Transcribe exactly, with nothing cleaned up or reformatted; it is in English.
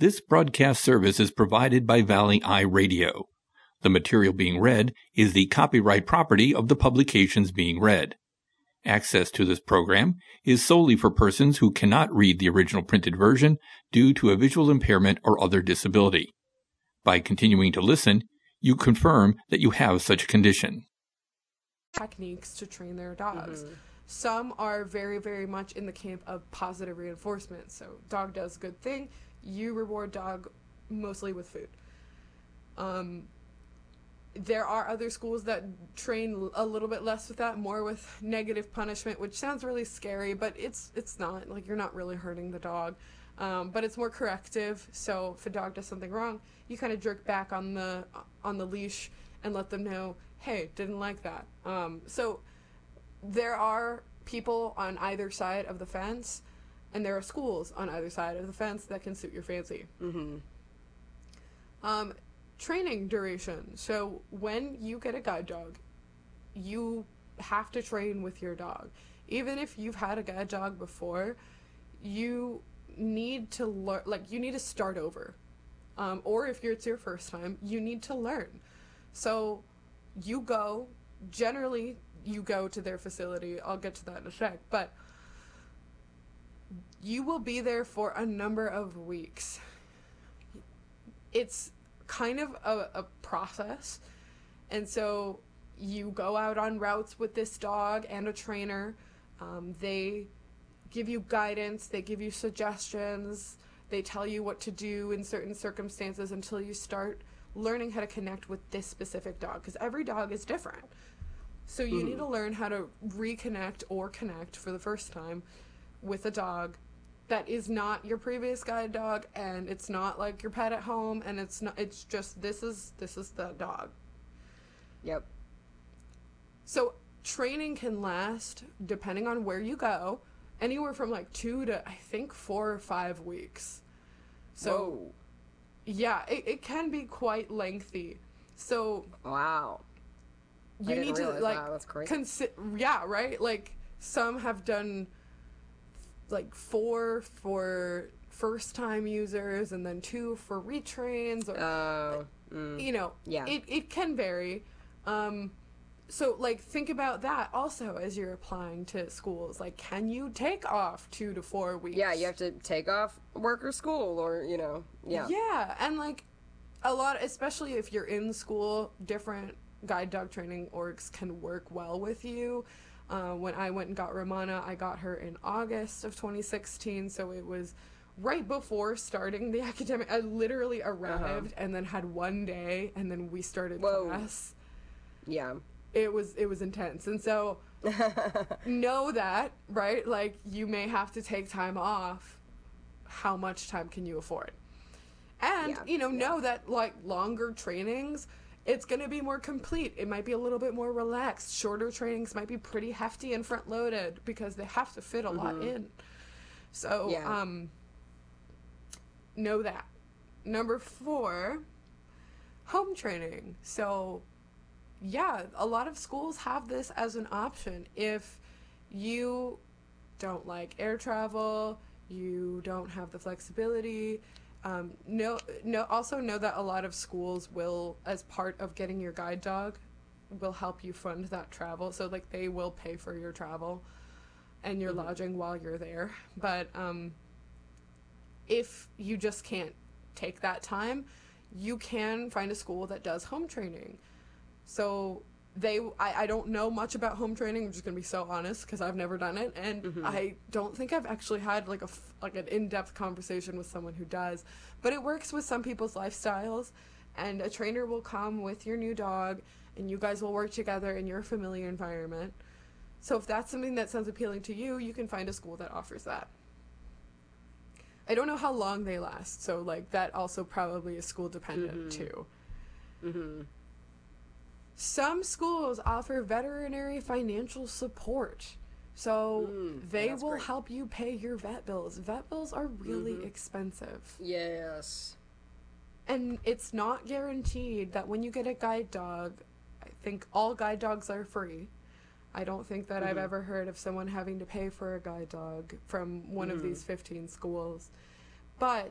This broadcast service is provided by Valley Eye Radio. The material being read is the copyright property of the publications being read. Access to this program is solely for persons who cannot read the original printed version due to a visual impairment or other disability. By continuing to listen, you confirm that you have such a condition. Techniques to train their dogs. Mm-hmm. Some are very, very much in the camp of positive reinforcement. So dog does a good thing, you reward dog mostly with food. Um, there are other schools that train a little bit less with that, more with negative punishment, which sounds really scary, but it's it's not. Like, you're not really hurting the dog. Um, but it's more corrective. So if a dog does something wrong, you kind of jerk back on the on the leash and let them know, hey, didn't like that. Um, so there are people on either side of the fence, and there are schools on either side of the fence that can suit your fancy. Mm-hmm. Um, training duration. So when you get a guide dog, you have to train with your dog. Even if you've had a guide dog before, you need to learn, like, you need to start over. Um, or if you're, it's your first time, you need to learn. So you go, generally, you go to their facility. I'll get to that in a sec, but you will be there for a number of weeks. It's kind of a, a process. And so you go out on routes with this dog and a trainer. Um, they give you guidance. They give you suggestions. They tell you what to do in certain circumstances until you start learning how to connect with this specific dog. Because every dog is different. So you mm. need to learn how to reconnect or connect for the first time with a dog that is not your previous guide dog, and it's not like your pet at home, and it's not, it's just, this is, this is the dog. Yep. So training can last, depending on where you go, anywhere from like two to, I think, four or five weeks. So, Whoa. yeah, it, it can be quite lengthy. So, wow. You need to, like, that. That's crazy. Consi- yeah, right? Like, some have done like four for first time users and then two for retrains, or uh, mm, you know, yeah. it, it can vary. Um, so like, think about that also as you're applying to schools. Like, can you take off two to four weeks? Yeah, you have to take off work or school, or, you know, yeah. Yeah, and like a lot, especially if you're in school, different guide dog training orgs can work well with you. Uh, when I went and got Romana, I got her in August of twenty sixteen, so it was right before starting the academic. I literally arrived uh-huh. and then had one day, and then we started Whoa. class. Yeah. It was it was intense, and so know that, right? Like, you may have to take time off. How much time can you afford? And, yeah. you know, yeah. know that, like, longer trainings, it's going to be more complete. It might be a little bit more relaxed. Shorter trainings might be pretty hefty and front-loaded because they have to fit a mm-hmm. lot in. So, yeah. um, know that. Number four, home training. So, yeah, a lot of schools have this as an option. If you don't like air travel, you don't have the flexibility, Um, no, no. Also know that a lot of schools will, as part of getting your guide dog, will help you fund that travel. So, like, they will pay for your travel and your mm-hmm. lodging while you're there. But um, if you just can't take that time, you can find a school that does home training. So they, I, I don't know much about home training. I'm just gonna be so honest because I've never done it, and mm-hmm. I don't think I've actually had like a like an in-depth conversation with someone who does. But it works with some people's lifestyles, and a trainer will come with your new dog, and you guys will work together in your familiar environment. So if that's something that sounds appealing to you, you can find a school that offers that. I don't know how long they last, so like that also probably is school dependent mm-hmm. too. Mm-hmm. Some schools offer veterinary financial support. So mm, they will great. help you pay your vet bills. Vet bills are really mm-hmm. expensive. Yes. And it's not guaranteed that when you get a guide dog, I think all guide dogs are free. I don't think that mm-hmm. I've ever heard of someone having to pay for a guide dog from one mm-hmm. of these fifteen schools. But